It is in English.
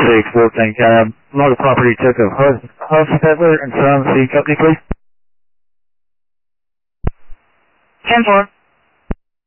6, Wolfgang. Log of property took of Huffstetler and Sons, the company, please. 10-4.